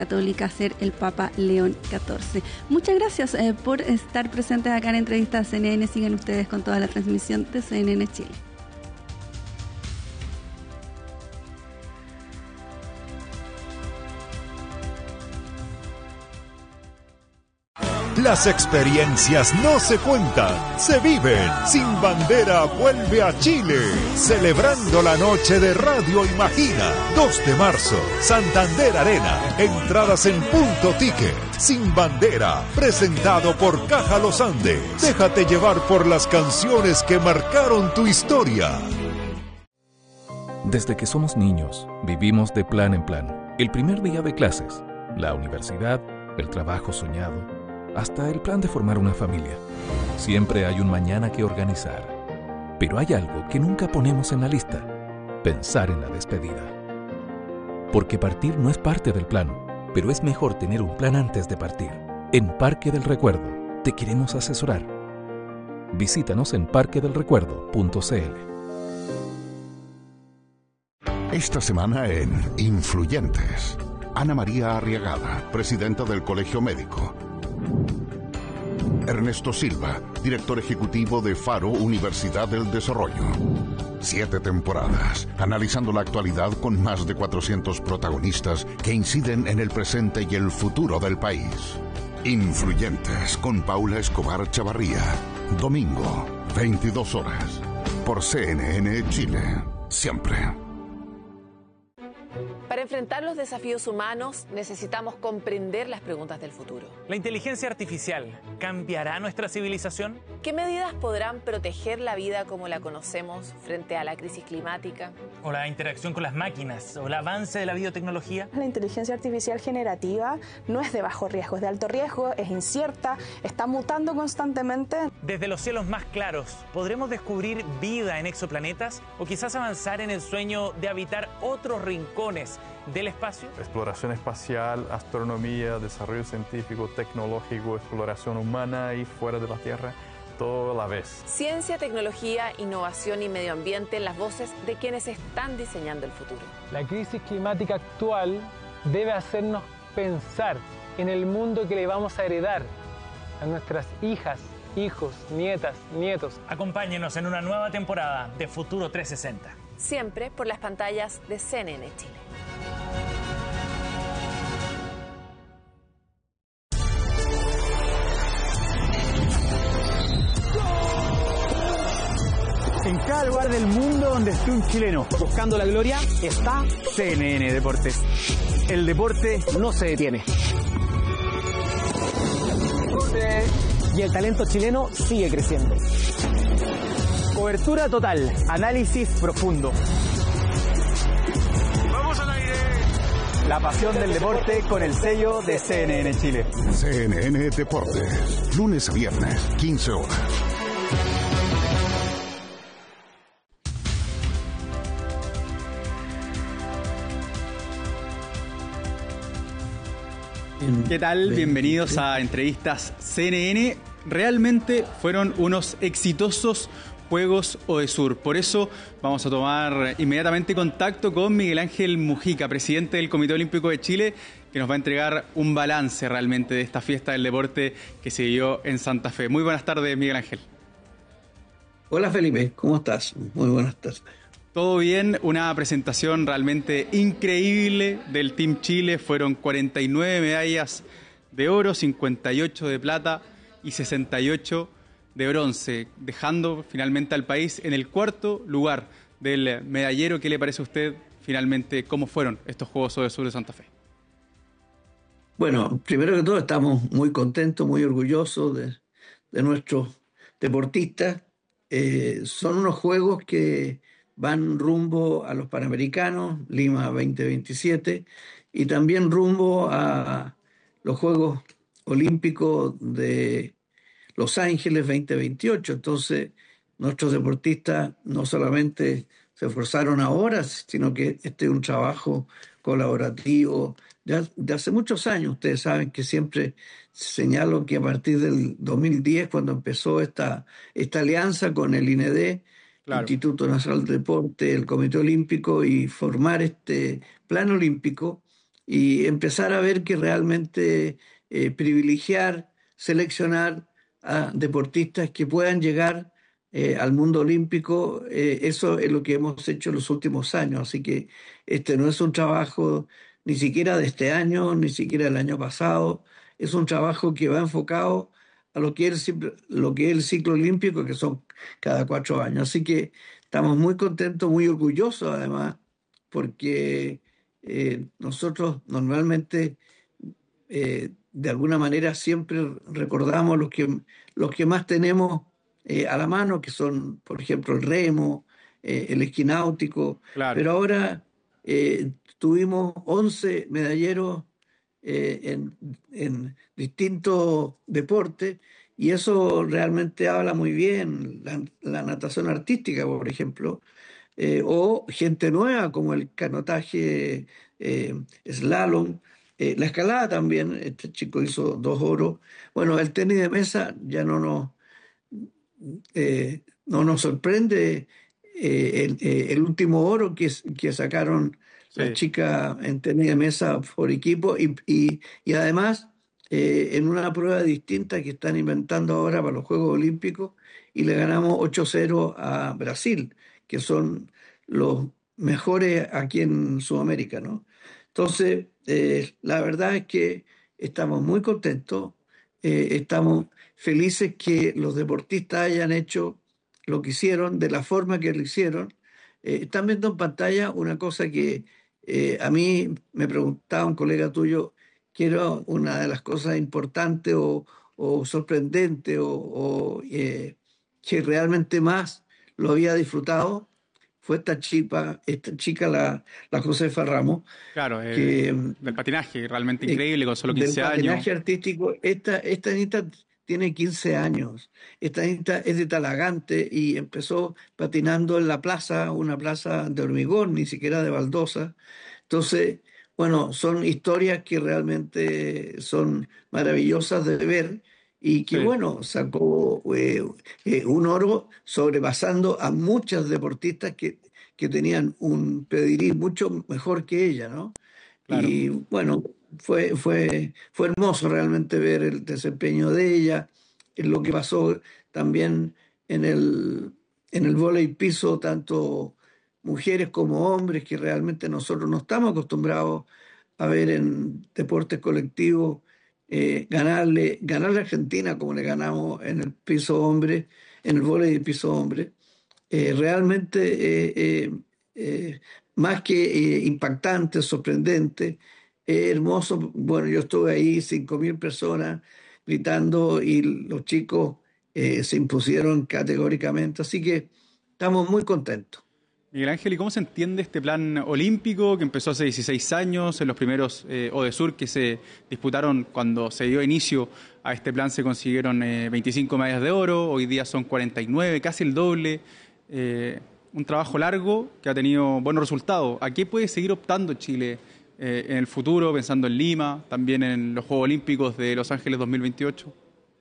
Católica a ser el Papa León XIV. Muchas gracias por estar presentes acá en Entrevistas CNN. Siguen ustedes con toda la transmisión de CNN Chile. Las experiencias no se cuentan, se viven. Sin Bandera vuelve a Chile, celebrando la noche de Radio Imagina. 2 de marzo, Santander Arena. Entradas en Punto Ticket. Sin Bandera, presentado por Caja Los Andes. Déjate llevar por las canciones que marcaron tu historia. Desde que somos niños, vivimos de plan en plan. El primer día de clases, la universidad, el trabajo soñado, hasta el plan de formar una familia. Siempre hay un mañana que organizar. Pero hay algo que nunca ponemos en la lista: pensar en la despedida. Porque partir no es parte del plan, pero es mejor tener un plan antes de partir. En Parque del Recuerdo te queremos asesorar. Visítanos en parquedelrecuerdo.cl. Esta semana en Influyentes, Ana María Arriagada, presidenta del Colegio Médico. Ernesto Silva, director ejecutivo de Faro Universidad del Desarrollo. 7 temporadas, analizando la actualidad con más de 400 protagonistas que inciden en el presente y el futuro del país. Influyentes con Paula Escobar Chavarría. Domingo, 22 horas. Por CNN Chile. Siempre. Para enfrentar los desafíos humanos necesitamos comprender las preguntas del futuro. ¿La inteligencia artificial cambiará nuestra civilización? ¿Qué medidas podrán proteger la vida como la conocemos frente a la crisis climática? ¿O la interacción con las máquinas? ¿O el avance de la biotecnología? La inteligencia artificial generativa no es de bajo riesgo, es de alto riesgo, es incierta, está mutando constantemente. Desde los cielos más claros, ¿podremos descubrir vida en exoplanetas? ¿O quizás avanzar en el sueño de habitar otros rincones del espacio? Exploración espacial, astronomía, desarrollo científico, tecnológico, exploración humana y fuera de la Tierra, todo a la vez. Ciencia, tecnología, innovación y medio ambiente, las voces de quienes están diseñando el futuro. La crisis climática actual debe hacernos pensar en el mundo que le vamos a heredar a nuestras hijas, hijos, nietas, nietos. Acompáñenos en una nueva temporada de Futuro 360. Siempre por las pantallas de CNN Chile. En cada lugar del mundo donde esté un chileno buscando la gloria, está CNN Deportes. El deporte no se detiene. Y el talento chileno sigue creciendo. Cobertura total, análisis profundo. ¡Vamos al aire! La pasión del deporte con el sello de CNN Chile. CNN Deportes, lunes a viernes, 15 horas. ¿Qué tal? Bienvenidos a Entrevistas CNN. Realmente fueron unos exitosos Juegos Odesur. Por eso vamos a tomar inmediatamente contacto con Miguel Ángel Mujica, presidente del Comité Olímpico de Chile, que nos va a entregar un balance realmente de esta fiesta del deporte que se dio en Santa Fe. Muy buenas tardes, Miguel Ángel. Hola Felipe, ¿cómo estás? Muy buenas tardes. Todo bien, una presentación realmente increíble del Team Chile. Fueron 49 medallas de oro, 58 de plata y 68 de bronce, dejando finalmente al país en el 4º lugar del medallero. ¿Qué le parece a usted finalmente cómo fueron estos Juegos Odesur de Santa Fe? Bueno, primero que todo estamos muy contentos, muy orgullosos de nuestros deportistas. Son unos juegos que van rumbo a los Panamericanos, Lima 2027, y también rumbo a los Juegos Olímpicos de Los Ángeles 2028. Entonces, nuestros deportistas no solamente se esforzaron ahora, sino que este es un trabajo colaborativo de hace muchos años. Ustedes saben que siempre señalo que a partir del 2010, cuando empezó esta alianza con el INED, claro, Instituto Nacional del Deporte, el Comité Olímpico, y formar este plan olímpico, y empezar a ver que realmente privilegiar, seleccionar a deportistas que puedan llegar al mundo olímpico. Eso es lo que hemos hecho en los últimos años, así que este no es un trabajo ni siquiera de este año, ni siquiera del año pasado, es un trabajo que va enfocado a lo que es el ciclo olímpico, que son cada 4 años. Así que estamos muy contentos, muy orgullosos además, porque nosotros normalmente de alguna manera siempre recordamos los que más tenemos a la mano, que son, por ejemplo, el remo, el esquí náutico, Claro. pero ahora tuvimos 11 medalleros en distintos deportes, y eso realmente habla muy bien. La natación artística, por ejemplo, o gente nueva como el canotaje, slalom, la escalada también. Este chico hizo 2 oros. Bueno, el tenis de mesa ya no nos sorprende, el último oro que sacaron la chica en tenis de mesa por equipo, y además en una prueba distinta que están inventando ahora para los Juegos Olímpicos, y le ganamos 8-0 a Brasil, que son los mejores aquí en Sudamérica, ¿no? Entonces, la verdad es que estamos muy contentos, estamos felices que los deportistas hayan hecho lo que hicieron, de la forma que lo hicieron. Están viendo en pantalla una cosa que a mí me preguntaba un colega tuyo, que era una de las cosas importantes o sorprendentes, que realmente más lo había disfrutado, fue esta chica, la Josefa Ramos. Claro, del patinaje, realmente increíble, con solo 15 del años. patinaje artístico. Esta niña tiene 15 años. Esta niña es de Talagante y empezó patinando en la plaza, una plaza de hormigón, ni siquiera de baldosa. Entonces, bueno, son historias que realmente son maravillosas de ver, y que, bueno, sacó un oro sobrepasando a muchas deportistas que tenían un pedigrí mucho mejor que ella, ¿no? Claro. Y bueno, fue hermoso realmente ver el desempeño de ella, en lo que pasó también en el vóley piso, tanto mujeres como hombres, que realmente nosotros no estamos acostumbrados a ver en deportes colectivos. Ganarle a Argentina como le ganamos en el piso hombre, en el vóley de piso hombre, realmente más que impactante, sorprendente, hermoso. Bueno, yo estuve ahí, 5.000 personas gritando, y los chicos se impusieron categóricamente, así que estamos muy contentos. Miguel Ángel, ¿y cómo se entiende este plan olímpico que empezó hace 16 años? En los primeros ODESUR que se disputaron, cuando se dio inicio a este plan, se consiguieron 25 medallas de oro, hoy día son 49, casi el doble. Un trabajo largo que ha tenido buenos resultados. ¿A qué puede seguir optando Chile en el futuro, pensando en Lima, también en los Juegos Olímpicos de Los Ángeles 2028?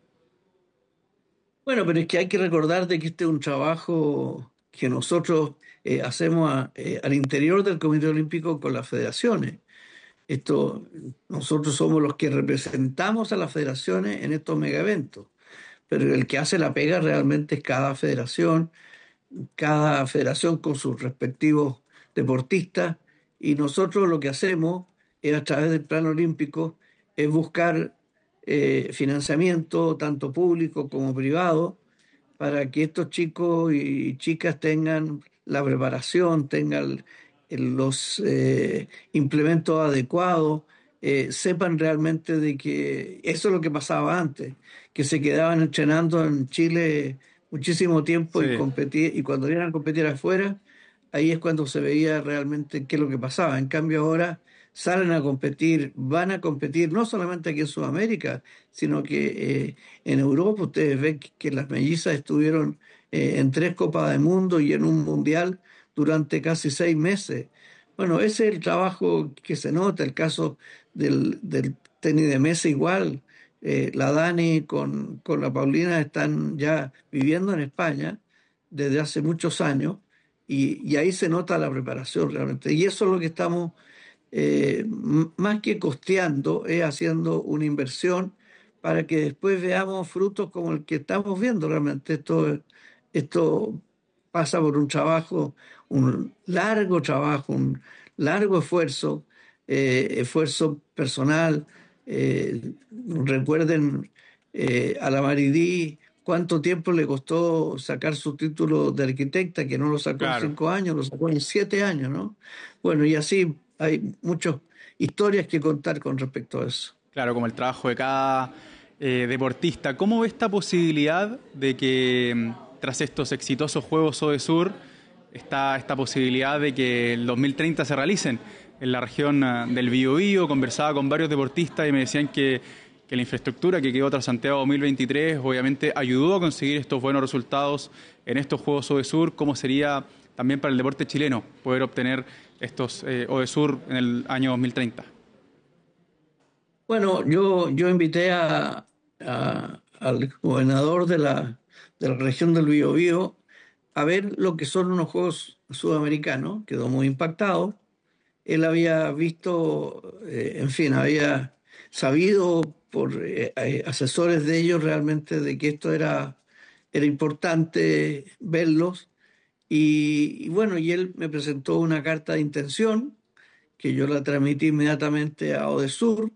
Bueno, pero es que hay que recordar de que este es un trabajo que nosotros hacemos al interior del Comité Olímpico con las federaciones. Nosotros somos los que representamos a las federaciones en estos megaeventos, pero el que hace la pega realmente es cada federación con sus respectivos deportistas, y nosotros lo que hacemos es, a través del plan olímpico, es buscar financiamiento tanto público como privado, para que estos chicos y chicas tengan la preparación, tengan los implementos adecuados, sepan realmente de que eso es lo que pasaba antes, que se quedaban entrenando en Chile muchísimo tiempo, sí, y cuando iban a competir afuera, ahí es cuando se veía realmente qué es lo que pasaba. En cambio ahora salen a competir, van a competir no solamente aquí en Sudamérica, sino que en Europa. Ustedes ven que las mellizas estuvieron en 3 Copas del Mundo y en un Mundial durante casi 6 meses. Bueno, ese es el trabajo que se nota. El caso del tenis de mesa igual. La Dani con la Paulina están ya viviendo en España desde hace muchos años, y ahí se nota la preparación realmente. Y eso es lo que estamos más que costeando, es haciendo una inversión para que después veamos frutos como el que estamos viendo realmente. Esto pasa por un trabajo, un largo trabajo, un largo esfuerzo, esfuerzo personal. Recuerden a la Maridí cuánto tiempo le costó sacar su título de arquitecta, que no lo sacó en 5 años, lo sacó en 7 años, ¿no? Bueno, y así hay muchas historias que contar con respecto a eso. Claro, como el trabajo de cada deportista. ¿Cómo ve esta posibilidad de que tras estos exitosos Juegos ODESUR está esta posibilidad de que el 2030 se realicen en la región del Biobío? Conversaba con varios deportistas y me decían que la infraestructura que quedó tras Santiago 2023 obviamente ayudó a conseguir estos buenos resultados en estos Juegos ODESUR. ¿Cómo sería también para el deporte chileno poder obtener estos ODESUR en el año 2030? Bueno, yo invité al gobernador de la región del Biobío a ver lo que son unos Juegos Sudamericanos. Quedó muy impactado. Él había visto, había sabido por asesores de ellos realmente de que esto era importante verlos. Y bueno, y él me presentó una carta de intención que yo la transmití inmediatamente a ODESUR.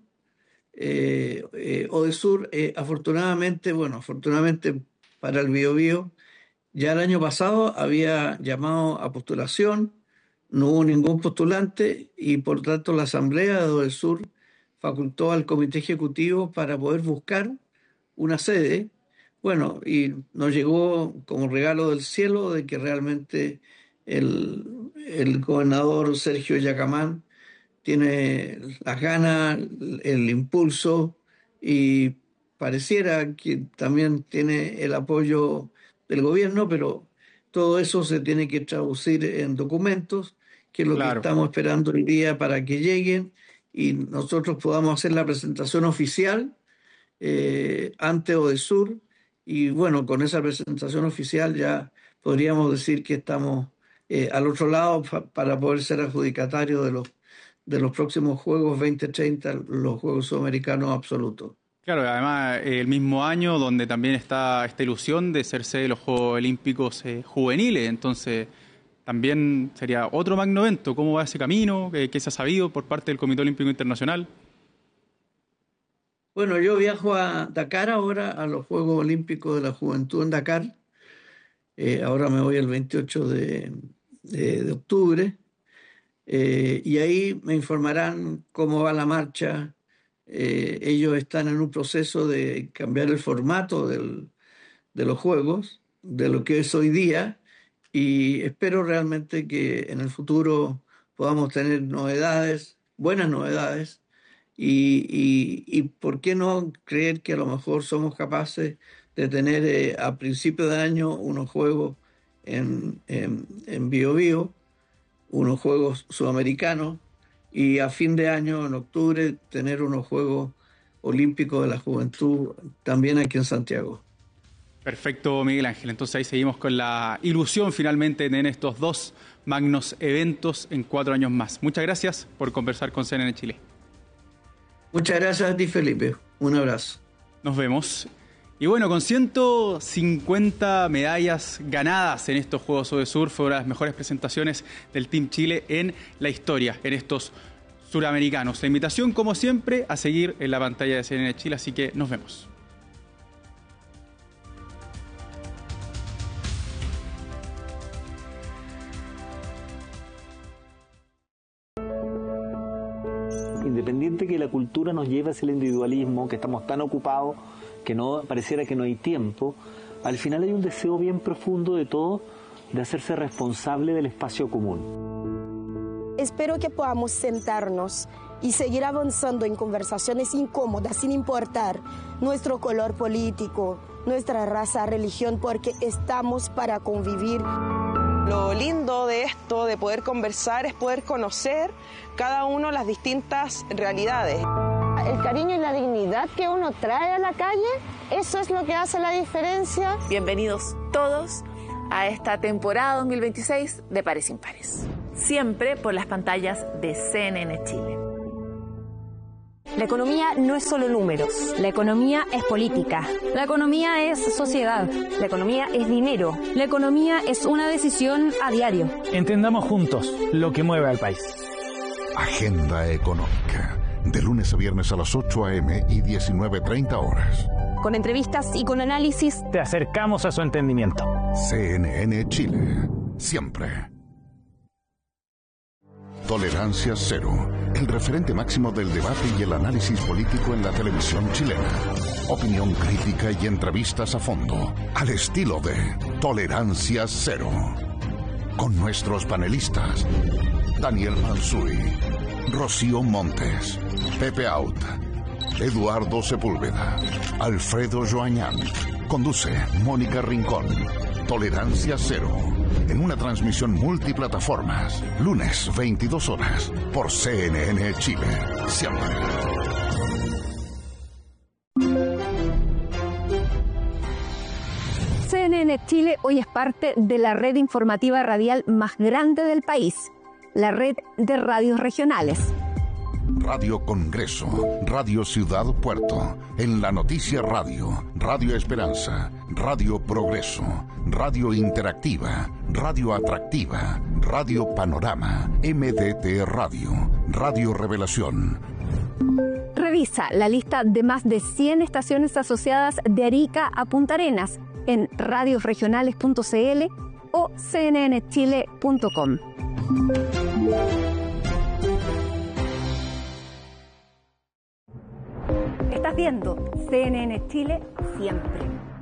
ODESUR, afortunadamente para el Biobío, ya el año pasado había llamado a postulación, no hubo ningún postulante y por tanto la asamblea de ODESUR facultó al comité ejecutivo para poder buscar una sede. Bueno, y nos llegó como regalo del cielo de que realmente el gobernador Sergio Yacamán tiene las ganas, el impulso y pareciera que también tiene el apoyo del gobierno, pero todo eso se tiene que traducir en documentos, que es lo que estamos esperando hoy día para que lleguen y nosotros podamos hacer la presentación oficial ante ODESUR. Y bueno, con esa presentación oficial ya podríamos decir que estamos al otro lado para poder ser adjudicatarios de los próximos Juegos 2030, los Juegos Sudamericanos absolutos. Claro, además el mismo año donde también está esta ilusión de ser sede de los Juegos Olímpicos juveniles, entonces también sería otro magno evento. ¿Cómo va ese camino? ¿Qué se ha sabido por parte del Comité Olímpico Internacional? Bueno, yo viajo a Dakar ahora, a los Juegos Olímpicos de la Juventud en Dakar. Ahora me voy el 28 de octubre. Y ahí me informarán cómo va la marcha. Ellos están en un proceso de cambiar el formato de los Juegos, de lo que es hoy día, y espero realmente que en el futuro podamos tener novedades, buenas novedades, y por qué no creer que a lo mejor somos capaces de tener a principio de año unos Juegos en Biobío, unos Juegos Sudamericanos, y a fin de año, en octubre, tener unos Juegos Olímpicos de la Juventud también aquí en Santiago. Perfecto, Miguel Ángel. Entonces ahí seguimos con la ilusión finalmente de tener estos dos magnos eventos en 4 años más. Muchas gracias por conversar con CNN Chile. Muchas gracias a ti, Felipe. Un abrazo. Nos vemos. Y bueno, con 150 medallas ganadas en estos Juegos ODESUR, fue una de las mejores presentaciones del Team Chile en la historia, en estos suramericanos. La invitación, como siempre, a seguir en la pantalla de CNN Chile, así que nos vemos. Independiente que la cultura nos lleve hacia el individualismo, que estamos tan ocupados que no pareciera que no hay tiempo, al final hay un deseo bien profundo de todos de hacerse responsable del espacio común. Espero que podamos sentarnos y seguir avanzando en conversaciones incómodas sin importar nuestro color político, nuestra raza, religión, porque estamos para convivir. Lo lindo de esto, de poder conversar, es poder conocer cada uno las distintas realidades. El cariño y la dignidad que uno trae a la calle, eso es lo que hace la diferencia. Bienvenidos todos a esta temporada 2026 de Pares Impares. siempre por las pantallas de CNN Chile. La economía no es solo números. La economía es política. La economía es sociedad. La economía es dinero. La economía es una decisión a diario. Entendamos juntos lo que mueve al país. Agenda Económica. De lunes a viernes a las 8 a.m. y 19:30 horas. Con entrevistas y con análisis, te acercamos a su entendimiento. CNN Chile. Siempre. Tolerancia Cero. El referente máximo del debate y el análisis político en la televisión chilena. Opinión crítica y entrevistas a fondo. Al estilo de Tolerancia Cero. Con nuestros panelistas. Daniel Mansuy, Rocío Montes, Pepe Out, Eduardo Sepúlveda, Alfredo Joañán. Conduce Mónica Rincón. Tolerancia Cero. En una transmisión multiplataformas. Lunes, 22 horas. Por CNN Chile. Siempre. CNN Chile hoy es parte de la red informativa radial más grande del país. La red de radios regionales. Radio Congreso, Radio Ciudad Puerto, En la Noticia Radio, Radio Esperanza, Radio Progreso, Radio Interactiva, Radio Atractiva, Radio Panorama, MDT Radio, Radio Revelación. Revisa la lista de más de 100 estaciones asociadas de Arica a Punta Arenas en radiosregionales.cl o cnnchile.com. Estás viendo CNN Chile siempre.